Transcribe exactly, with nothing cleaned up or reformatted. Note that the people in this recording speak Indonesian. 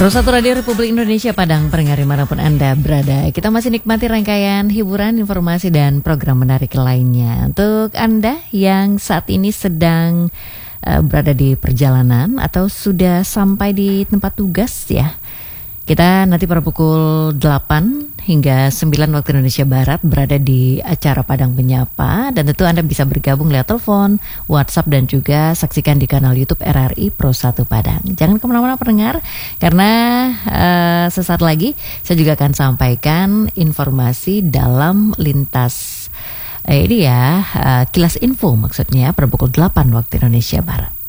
Pro satu Radio Republik Indonesia Padang, pendengar dimanapun Anda berada. Kita masih nikmati rangkaian hiburan, informasi, dan program menarik lainnya. Untuk Anda yang saat ini sedang uh, berada di perjalanan atau sudah sampai di tempat tugas ya, kita nanti pada pukul delapan hingga sembilan waktu Indonesia Barat berada di acara Padang Menyapa, dan tentu Anda bisa bergabung lewat telepon, WhatsApp, dan juga saksikan di kanal YouTube R R I Pro satu Padang. Jangan kemana-mana pendengar, karena uh, sesaat lagi saya juga akan sampaikan informasi dalam lintas eh, ini ya uh, kilas info maksudnya pada pukul delapan waktu Indonesia Barat.